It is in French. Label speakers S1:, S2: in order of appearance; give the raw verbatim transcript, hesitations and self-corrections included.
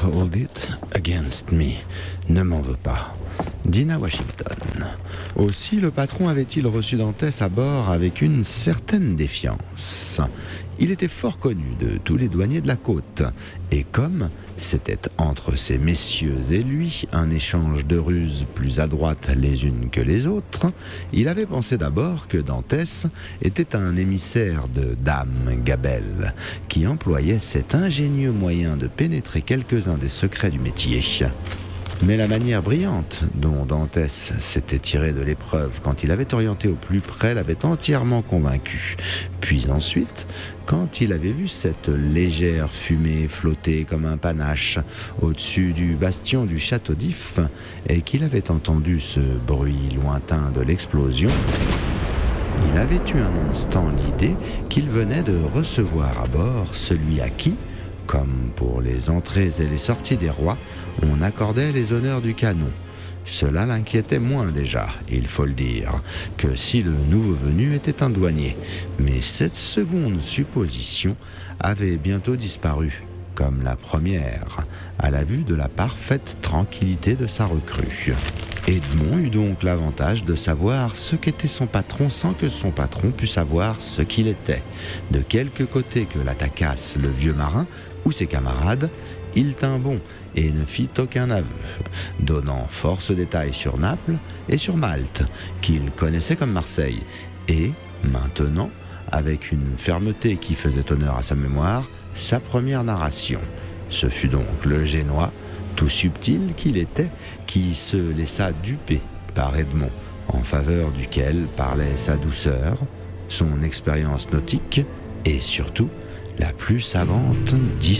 S1: hold it against me. Ne m'en veux pas. Dinah Washington. Aussi le patron avait-il reçu Dantès à bord avec une certaine défiance. Il était fort connu de tous les douaniers de la côte, et comme c'était entre ces messieurs et lui un échange de ruses plus adroites les unes que les autres, il avait pensé d'abord que Dantès était un émissaire de Dame Gabelle, qui employait cet ingénieux moyen de pénétrer quelques-uns des secrets du métier. Mais la manière brillante dont Dantès s'était tiré de l'épreuve quand il avait orienté au plus près l'avait entièrement convaincu. Puis ensuite, quand il avait vu cette légère fumée flotter comme un panache au-dessus du bastion du château d'If et qu'il avait entendu ce bruit lointain de l'explosion, il avait eu un instant l'idée qu'il venait de recevoir à bord celui à qui, comme pour les entrées et les sorties des rois, on accordait les honneurs du canon. Cela l'inquiétait moins déjà, il faut le dire, que si le nouveau venu était un douanier. Mais cette seconde supposition avait bientôt disparu, comme la première, à la vue de la parfaite tranquillité de sa recrue. Edmond eut donc l'avantage de savoir ce qu'était son patron sans que son patron pût savoir ce qu'il était. De quelque côté que l'attaquasse le vieux marin ou ses camarades, il tint bon et ne fit aucun aveu, donnant force détails sur Naples et sur Malte, qu'il connaissait comme Marseille, et, maintenant, avec une fermeté qui faisait honneur à sa mémoire, sa première narration. Ce fut donc le Génois, tout subtil qu'il était, qui se laissa duper par Edmond, en faveur duquel parlait sa douceur, son expérience nautique et surtout la plus savante discrétion.